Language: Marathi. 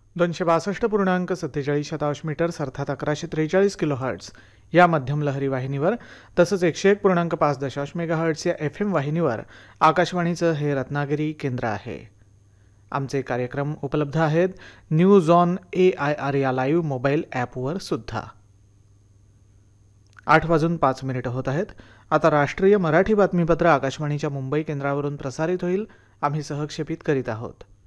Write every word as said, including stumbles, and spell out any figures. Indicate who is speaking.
Speaker 1: दोनशे बासष्ट पूर्णांक सत्तेचाळीस शतांश मीटर्स अर्थात अकराशे त्रेचाळीस किलो हर्ट्स या मध्यम लहरी वाहिनीवर तसंच एकशे एक पूर्णांक पाच दशांश मेगा हर्ट्स या एफ एम वाहिनीवर आकाशवाणीचं हे रत्नागिरी केंद्र आहे. आमचे कार्यक्रम उपलब्ध आहेत news on A I R या लाईव्ह मोबाईल ॲपवर सुद्धा. आठ वाजून पाच मिनिटं होत आहेत. आता राष्ट्रीय मराठी बातमीपत्र आकाशवाणीच्या मुंबई केंद्रावरून प्रसारित होईल. आम्ही सहक्षेपित करीत आहोत.